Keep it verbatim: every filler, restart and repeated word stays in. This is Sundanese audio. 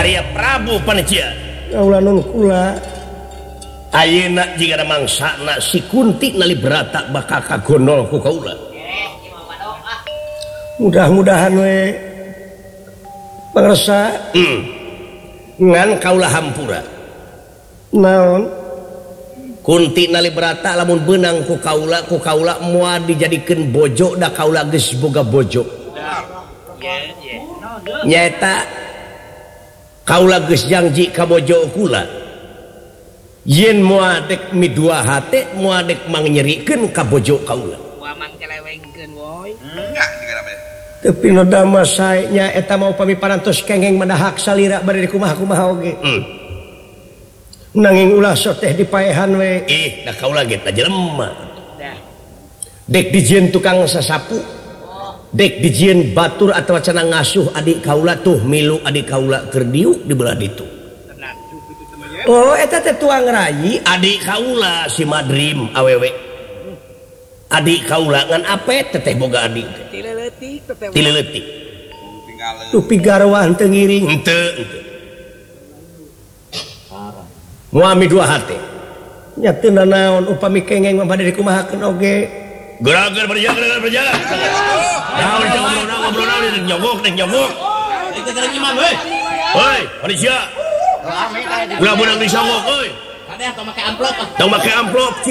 Arya Prabu panitia ulah nun kula ayeuna jika ada mangsana si Kunti nali berata bakal kagondol ku kaula mudah-mudahan we pangresa hmm. ngan kaula hampura naon Kunti nali berata lamun benang ku kaula ku kaula moal dijadikeun bojo da kaula geus boga bojo nyaeta kaula geus janji ka bojo kula yen moal dek midua hate moal dek mangyerikeun ka bojo kaula Waman kelewengkeun woy. tapi no dama sae nya eta mau pami parantos kengeng madahak salira bade di kumaha-kumaha oge hmm. nanging ulah soteh dipaehan we eh da kaula ge ta jelema dek dijieun tukang sasapu dek dijieun batur atawa cenah ngasuh adik kaula tuh milu adik kaula keur diuk di belah ditu oh eta teh tuang rayi adik kaula si Madrim awewe adik kaula ngan apet teteh boga adik Tileletik teteh. tileletik tuh pigarwan teu ngiring henteu henteu muami dua hate nya teu naon upami kengeng mah bade dikumahakeun oge gerakan berjalan gerakan berjalan naon teh ngobrol ngobrol naon nek nyogok nek nyogok Itu keur imam euy. heuy manusia ulah beunang disogok euy Kadeh tong make amplop. tong make amplop